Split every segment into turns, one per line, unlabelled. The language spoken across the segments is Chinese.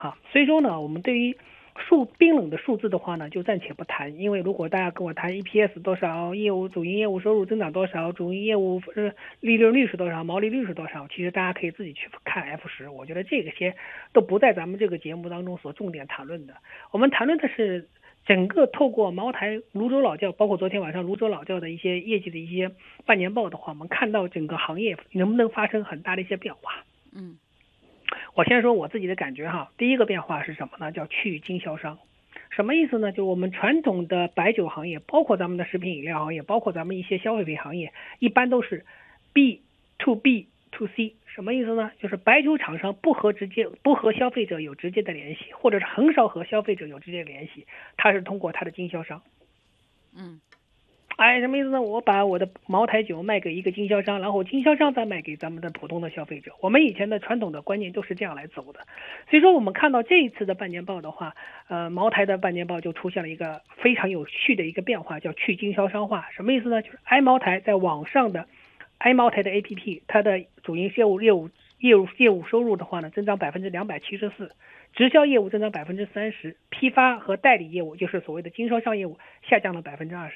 啊。所以说呢，我们对于冰冷的数字的话呢，就暂且不谈，因为如果大家跟我谈 EPS 多少，主营业务收入增长多少，主营业务利润率是多少，毛利率是多少，其实大家可以自己去看 F10，我觉得这些都不在咱们这个节目当中所重点谈论的。我们谈论的是整个透过茅台、泸州老窖，包括昨天晚上泸州老窖的一些业绩的一些半年报的话，我们看到整个行业能不能发生很大的一些变化。我先说我自己的感觉哈，第一个变化是什么呢？叫去经销商。什么意思呢？就是我们传统的白酒行业，包括咱们的食品饮料行业，包括咱们一些消费品行业，一般都是 B to B to C。什么意思呢？就是白酒厂商不和消费者有直接的联系，或者是很少和消费者有直接的联系，它是通过它的经销商。什么意思呢？我把我的茅台酒卖给一个经销商，然后经销商再卖给咱们的普通的消费者。我们以前的传统的观念都是这样来走的。所以说我们看到这一次的半年报的话，茅台的半年报就出现了一个非常有趣的一个变化，叫去经销商化。什么意思呢？就是爱茅台在网上的爱茅台的 APP， 它的主营业务收入的话呢，增长274%，直销业务增长30%，批发和代理业务就是所谓的经销商业务下降了22%。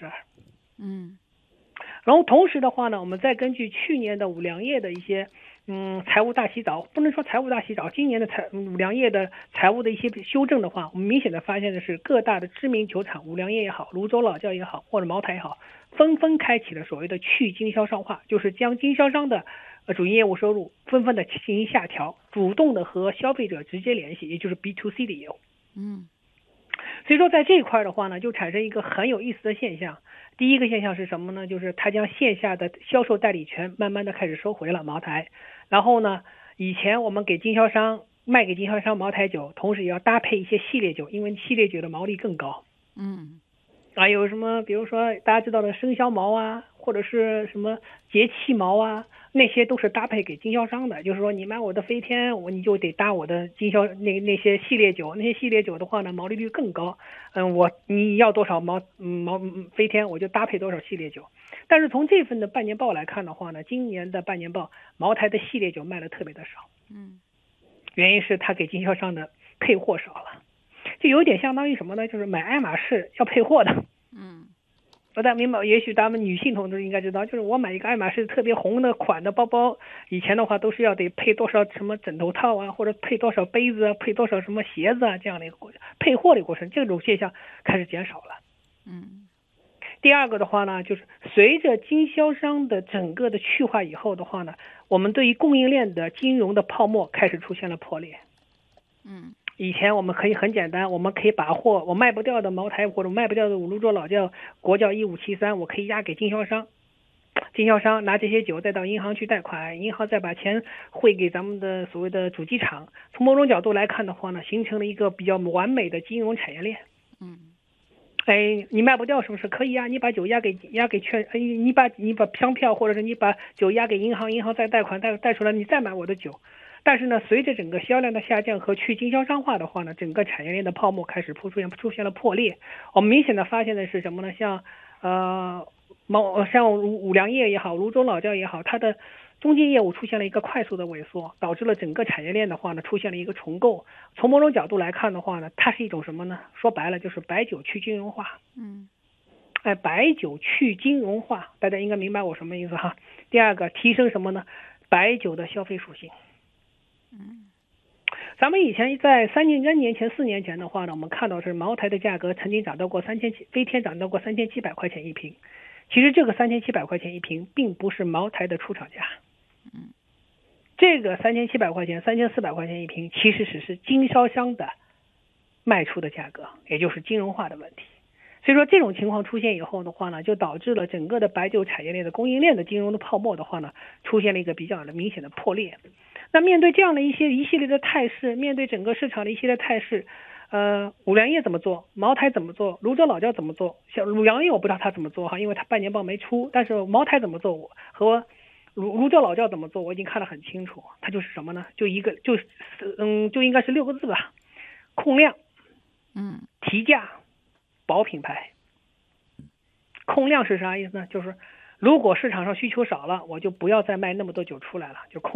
然后同时的话呢，我们再根据去年的五粮液的一些财务大洗澡，不能说财务大洗澡，今年的五粮液的财务的一些修正的话，我们明显的发现的是各大的知名酒厂，五粮液也好，泸州老窖也好，或者茅台也好，纷纷开启了所谓的去经销商化，就是将经销商的主营业务收入纷纷的进行下调，主动的和消费者直接联系，也就是 B to C 的业务。所以说在这一块的话呢，就产生一个很有意思的现象。第一个现象是什么呢？就是它将线下的销售代理权慢慢的开始收回了茅台。然后呢，以前我们卖给经销商茅台酒，同时也要搭配一些系列酒，因为系列酒的毛利更高。有什么比如说大家知道的生肖毛啊，或者是什么节气毛啊，那些都是搭配给经销商的。就是说你买我的飞天，你就得搭我的那些系列酒，那些系列酒的话呢，毛利率更高。你要多少飞天，我就搭配多少系列酒。但是从这份的半年报来看的话呢，今年的半年报茅台的系列酒卖的特别的少。原因是他给经销商的配货少了。就有点相当于什么呢？就是买爱马仕要配货的。不太明白，也许咱们女性同志应该知道，就是我买一个爱马仕特别红的款的包包，以前的话都是要得配多少什么枕头套啊，或者配多少杯子啊，配多少什么鞋子啊，这样的一个过程，配货的过程，这种现象开始减少了。第二个的话呢，就是随着经销商的整个的去化以后的话呢，我们对于供应链的金融的泡沫开始出现了破裂。以前我们可以很简单，我们可以把货，我卖不掉的茅台或者卖不掉的泸州老窖国窖1573，我可以押给经销商，经销商拿这些酒再到银行去贷款，银行再把钱汇给咱们的所谓的主机厂。从某种角度来看的话呢，形成了一个比较完美的金融产业链。你卖不掉是不是可以啊？你把酒押给你把商票或者是你把酒押给银行，银行再贷款贷出来，你再买我的酒。但是呢，随着整个销量的下降和去经销商化的话呢，整个产业链的泡沫开始出现了破裂。我们明显的发现的是什么呢？像五粮液也好，泸州老窖也好，它的中间业务出现了一个快速的萎缩，导致了整个产业链的话呢出现了一个重构。从某种角度来看的话呢，它是一种什么呢？说白了就是白酒去金融化。白酒去金融化，大家应该明白我什么意思哈。第二个，提升什么呢？白酒的消费属性。咱们以前在4年前的话呢，我们看到是茅台的价格曾经涨到过飞天涨到过3700块钱一瓶。其实这个3700块钱一瓶并不是茅台的出厂价。这个3700块钱、3400块钱一瓶其实只是经销商的卖出的价格，也就是金融化的问题。所以说这种情况出现以后的话呢，就导致了整个的白酒产业链的供应链的金融的泡沫的话呢，出现了一个比较明显的破裂。那面对这样的一系列的态势，面对整个市场的一系列态势，五粮液怎么做？茅台怎么做？泸州老窖怎么做？像五粮液我不知道他怎么做哈，因为他半年报没出。但是茅台怎么做和泸州老窖怎么做，我已经看得很清楚。它就是什么呢？就应该是6个字吧：控量，提价，保品牌。控量是啥意思呢？就是如果市场上需求少了，我就不要再卖那么多酒出来了，就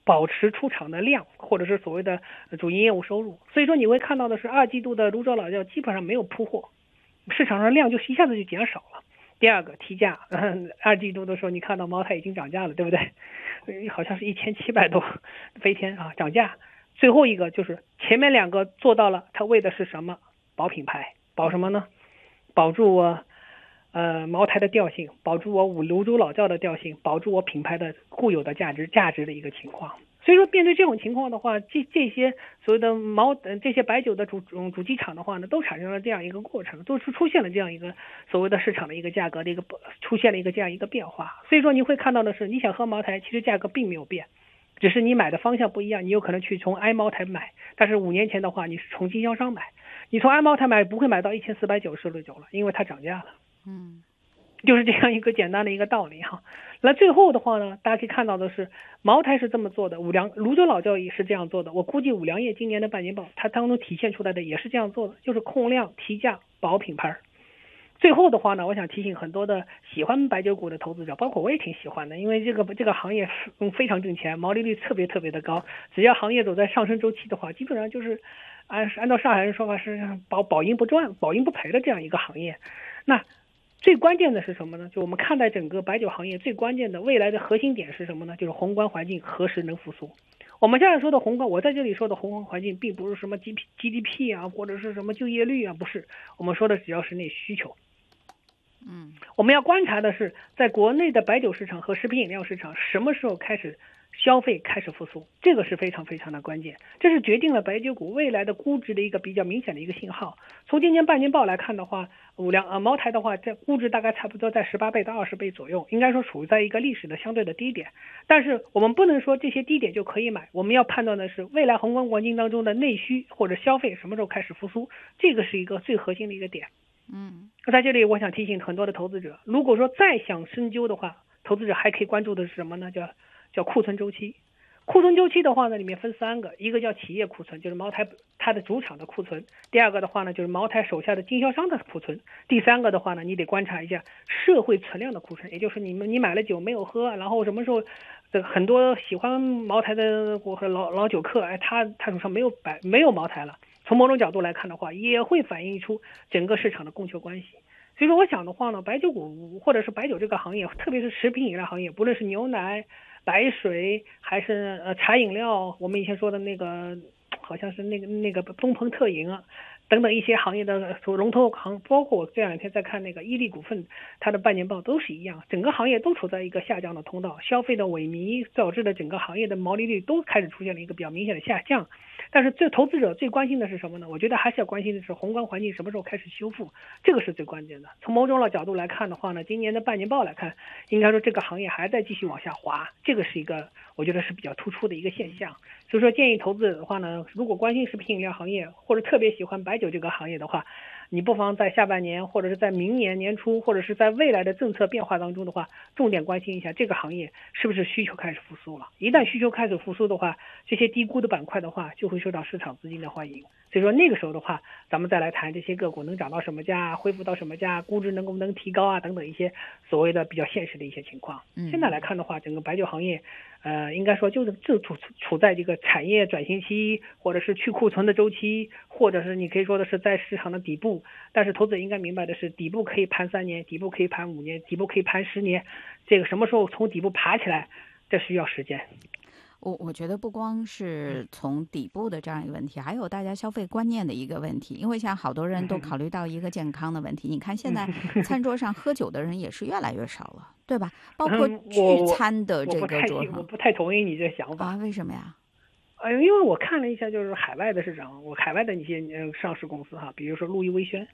保持出厂的量，或者是所谓的主营业务收入。所以说你会看到的是二季度的泸州老窖基本上没有铺货，市场上量就一下子就减少了。第二个提价，二季度的时候你看到茅台已经涨价了，对不对？好像是1700多，飞天啊，涨价。最后一个就是前面两个做到了，它为的是什么？保品牌，保什么呢？保住我茅台的调性，保住我泸州老窖的调性，保住我品牌的固有的价值的一个情况。所以说面对这种情况的话，这些所谓的这些白酒的主机厂的话呢，都产生了这样一个过程，都是出现了这样一个所谓的市场的一个价格的出现了一个这样一个变化。所以说你会看到的是，你想喝茅台，其实价格并没有变，只是你买的方向不一样，你有可能去从爱茅台买，但是5年前的话，你是从经销商买，你从爱茅台买不会买到1499了，因为它涨价了。就是这样一个简单的一个道理哈。那最后的话呢，大家可以看到的是，茅台是这么做的，泸州老窖也是这样做的。我估计五粮液今年的半年报，它当中体现出来的也是这样做的，就是控量、提价、保品牌。最后的话呢，我想提醒很多的喜欢白酒股的投资者，包括我也挺喜欢的，因为这个行业非常挣钱，毛利率特别的高。只要行业走在上升周期的话，基本上就是按照上海人说法是保赢不赚、保赢不赔的这样一个行业。那最关键的是什么呢？就我们看待整个白酒行业最关键的未来的核心点是什么呢？就是宏观环境何时能复苏。我们现在说的我在这里说的宏观环境，并不是什么 GDP 啊，或者是什么就业率啊，不是。我们说的只要是那需求。我们要观察的是，在国内的白酒市场和食品饮料市场什么时候开始消费开始复苏，这个是非常的关键，这是决定了白酒股未来的估值的一个比较明显的一个信号。从今年半年报来看的话，茅台的话，在估值大概差不多在18倍到20倍左右，应该说处在一个历史的相对的低点。但是我们不能说这些低点就可以买，我们要判断的是未来宏观环境当中的内需或者消费什么时候开始复苏，这个是一个最核心的一个点。在这里我想提醒很多的投资者，如果说再想深究的话，投资者还可以关注的是什么呢？叫库存周期。库存周期的话呢，里面分3个，一个叫企业库存，就是茅台它的主厂的库存；第二个的话呢，就是茅台手下的经销商的库存；第三个的话呢，你得观察一下社会存量的库存，也就是你买了酒没有喝，然后什么时候很多喜欢茅台的老酒客，他手上没有茅台了。从某种角度来看的话，也会反映出整个市场的供求关系。所以说我想的话呢，白酒股或者是白酒这个行业，特别是食品饮料行业，不论是牛奶、白水还是茶饮料，我们以前说的那个好像是那个东鹏特饮啊等等一些行业的龙头行，包括我这2天在看那个伊利股份，它的半年报都是一样，整个行业都处在一个下降的通道，消费的萎靡导致的整个行业的毛利率都开始出现了一个比较明显的下降。但是投资者最关心的是什么呢？我觉得还是要关心的是宏观环境什么时候开始修复，这个是最关键的。从某种角度来看的话呢，今年的半年报来看，应该说这个行业还在继续往下滑，这个是一个我觉得是比较突出的一个现象。所以说建议投资者的话呢，如果关心食品饮料行业或者特别喜欢白酒这个行业的话，你不妨在下半年或者是在明年年初或者是在未来的政策变化当中的话，重点关心一下这个行业是不是需求开始复苏了。一旦需求开始复苏的话，这些低估的板块的话就会受到市场资金的欢迎。所以说那个时候的话，咱们再来谈这些个股能涨到什么价，恢复到什么价，估值能不能提高啊等等一些所谓的比较现实的一些情况。现在来看的话，整个白酒行业应该说就处在这个产业转型期，或者是去库存的周期，或者是你可以说的是在市场的底部。但是投资者应该明白的是，底部可以盘3年，底部可以盘5年，底部可以盘10年，这个什么时候从底部爬起来，这需要时间。
我觉得不光是从底部的这样一个问题，还有大家消费观念的一个问题。因为像好多人都考虑到一个健康的问题，你看现在餐桌上喝酒的人也是越来越少了，对吧？包括聚餐的这个桌上，
我不太同意你这想法
啊？为什么呀？
因为我看了一下，就是海外的市场，海外的一些上市公司哈，比如说路易威轩，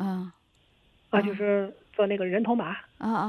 就是做那个人头马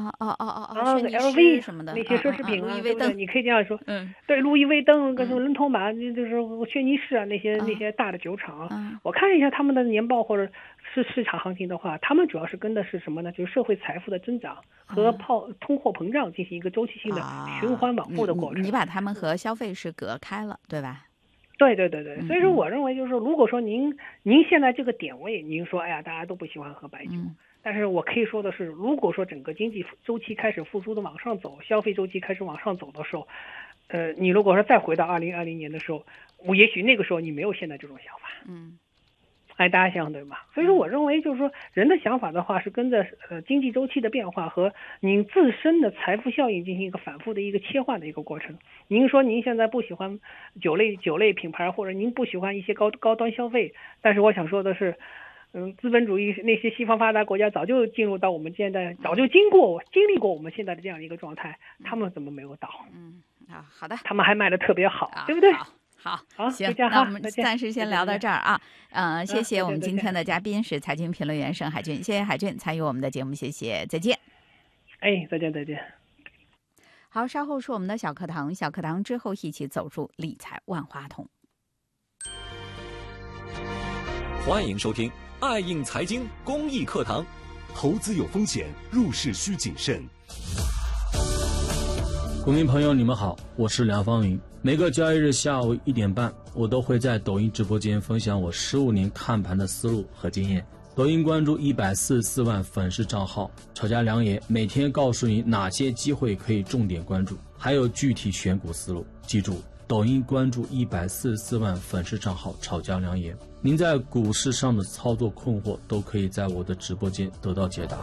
LV 什么的
那些奢侈品
路易威登，
你可以这样说，对，路易威登跟什么人头马，就是轩尼诗啊那些大的酒厂，我看一下他们的年报或者是市场行情的话，他们主要是跟的是什么呢？就是社会财富的增长和通货膨胀进行一个周期性的循环往复的过程。
你把他们和消费是隔开了，对吧？
对，所以说我认为就是说，如果说您现在这个点位，您说哎呀大家都不喜欢喝白酒。但是我可以说的是，如果说整个经济周期开始复苏的往上走，消费周期开始往上走的时候， 你如果说再回到2020年的时候，也许那个时候你没有现在这种想法。大家想想对吧？所以说我认为就是说人的想法的话是跟着经济周期的变化和您自身的财富效应进行一个反复的一个切换的一个过程。您说您现在不喜欢酒类品牌，或者您不喜欢一些高端消费，但是我想说的是，资本主义那些西方发达国家早就进入到我们现在，早就经历过我们现在的这样一个状态，他们怎么没有倒？
好的，
他们还卖的特别好，对不对？
好，
行，
那我们暂时先聊到这儿啊。谢谢我们今天的嘉宾是财经评论员盛海军，谢谢海军参与我们的节目，谢谢，再见。
再见。
好，稍后是我们的小课堂，小课堂之后一起走入理财万花筒。
欢迎收听爱应财经公益课堂，
投资有风险，入市需谨慎。
股民朋友你们好，我是梁方云。每个交易日下午1点半，我都会在抖音直播间分享我15年看盘的思路和经验。抖音关注144万粉丝账号炒家良爷，每天告诉你哪些机会可以重点关注，还有具体选股思路。记住，抖音关注144万粉丝账号炒家良爷，您在股市上的操作困惑都可以在我的直播间得到解答。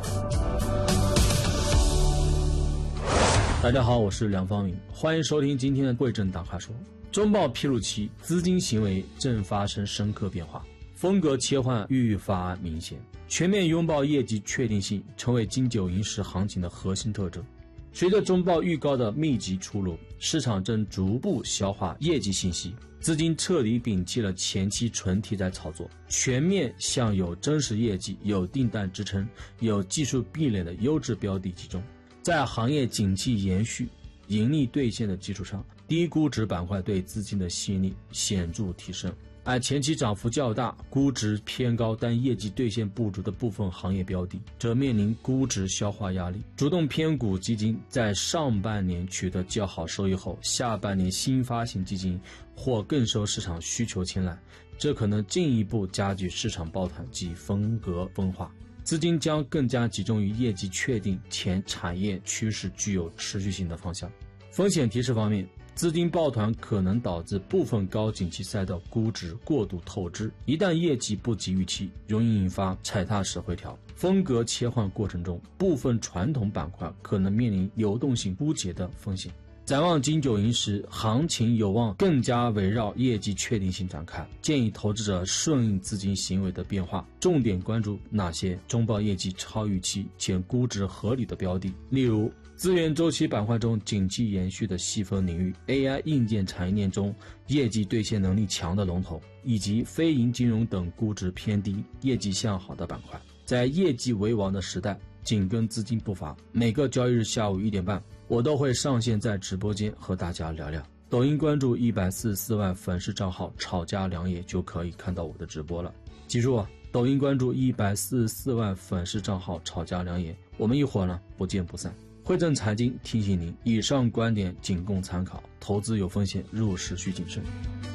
大家好，我是梁方云，欢迎收听今天的贵正大咖说。中报披露期，资金行为正发生深刻变化，风格切换愈发明显，全面拥抱业绩确定性成为金九银十行情的核心特征。随着中报预告的密集出炉，市场正逐步消化业绩信息，资金彻底摒弃了前期纯题材操作，全面向有真实业绩、有订单支撑、有技术壁垒的优质标的集中。在行业景气延续、盈利兑现的基础上，低估值板块对资金的吸引力显著提升，而前期涨幅较大、估值偏高但业绩兑现不足的部分行业标的，则面临估值消化压力。主动偏股基金在上半年取得较好收益后，下半年新发行基金或更受市场需求青睐，这可能进一步加剧市场抱团及风格分化。资金将更加集中于业绩确定且产业趋势具有持续性的方向。风险提示方面，资金抱团可能导致部分高景气赛道估值过度透支，一旦业绩不及预期，容易引发踩踏式回调。风格切换过程中，部分传统板块可能面临流动性枯竭的风险。展望金九银十，行情有望更加围绕业绩确定性展开，建议投资者顺应资金行为的变化，重点关注哪些中报业绩超预期且估值合理的标的，例如资源周期板块中景气延续的细分领域， AI 硬件产业链中业绩兑现能力强的龙头，以及非银金融等估值偏低、业绩向好的板块。在业绩为王的时代，紧跟资金步伐，每个交易日下午1点半，我都会上线在直播间和大家聊聊。抖音关注144万粉丝账号炒家良爷就可以看到我的直播了。记住抖音关注144万粉丝账号炒家良爷，我们一会儿呢不见不散。汇正财经提醒您，以上观点仅供参考，投资有风险，入市需谨慎。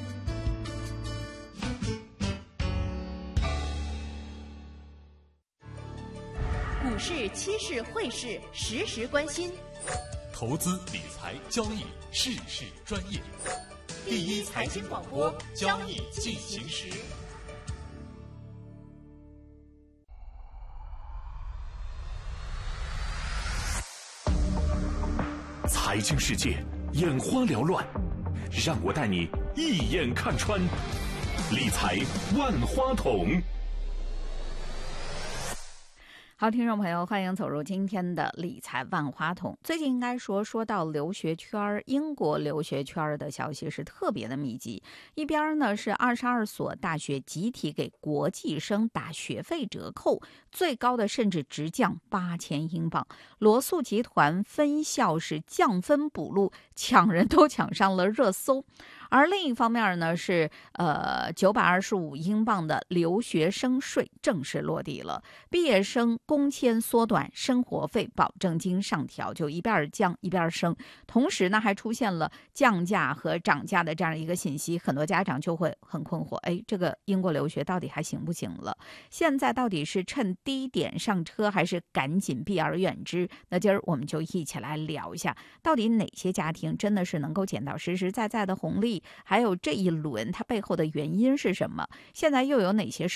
股市、期市、汇市，时时关心。
投资理财交易，事事专业。第一财经广播，交易进行时。财经世界眼花缭乱，让我带你一眼看穿。理财万花筒。
好，听众朋友，欢迎走入今天的理财万花筒。最近应该说到留学圈，英国留学圈的消息是特别的密集。一边呢是22所大学集体给国际生打学费折扣，最高的甚至直降8000英镑。罗素集团分校是降分补录，抢人都抢上了热搜。 而另一方面呢是925英镑的留学生税正式落地了，毕业生工签缩短，生活费保证金上调，就一边降一边升。同时呢还出现了降价和涨价的这样一个信息，很多家长就会很困惑，这个英国留学到底还行不行了？现在到底是趁低点上车，还是赶紧避而远之？那今儿我们就一起来聊一下，到底哪些家庭真的是能够捡到实实在在的红利，还有这一轮它背后的原因是什么？现在又有哪些